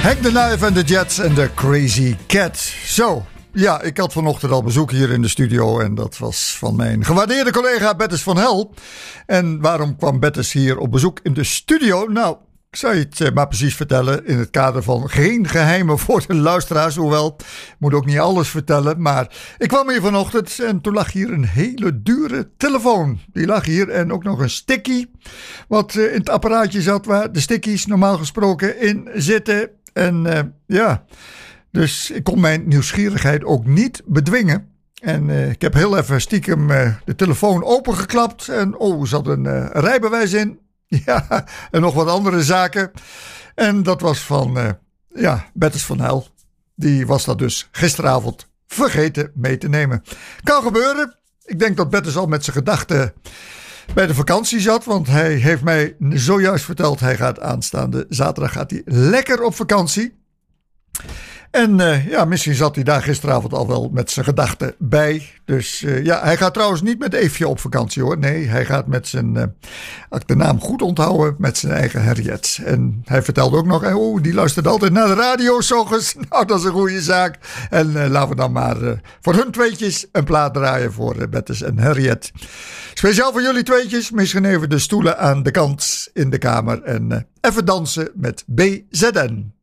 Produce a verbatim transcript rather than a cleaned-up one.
Hank the Knife en de Jets en de Crazy Cat. Zo, ja, ik had vanochtend al bezoek hier in de studio en dat was van mijn gewaardeerde collega Bertus van Hel. En waarom kwam Bertus hier op bezoek in de studio? Nou, ik zou je het maar precies vertellen in het kader van geen geheimen voor de luisteraars. Hoewel, ik moet ook niet alles vertellen. Maar ik kwam hier vanochtend en toen lag hier een hele dure telefoon. Die lag hier en ook nog een sticky. Wat in het apparaatje zat waar de stickies normaal gesproken in zitten. En uh, ja, dus ik kon mijn nieuwsgierigheid ook niet bedwingen. En uh, ik heb heel even stiekem uh, de telefoon opengeklapt. En oh, er zat een uh, rijbewijs in. Ja, en nog wat andere zaken. En dat was van, uh, ja, Bertus van Hel. Die was dat dus gisteravond vergeten mee te nemen. Kan gebeuren. Ik denk dat Bertus al met zijn gedachten bij de vakantie zat. Want hij heeft mij zojuist verteld, hij gaat aanstaande zaterdag gaat hij lekker op vakantie. En uh, ja, misschien zat hij daar gisteravond al wel met zijn gedachten bij. Dus uh, ja, hij gaat trouwens niet met Eefje op vakantie hoor. Nee, hij gaat met zijn, uh, als ik de naam goed onthouden, met zijn eigen Harriet. En hij vertelde ook nog, oh, die luistert altijd naar de radio 's ochtends. Nou, dat is een goede zaak. En uh, laten we dan maar uh, voor hun tweetjes een plaat draaien voor uh, Bertus en Harriet. Speciaal voor jullie tweetjes, misschien even de stoelen aan de kant in de kamer. En uh, even dansen met B Z N.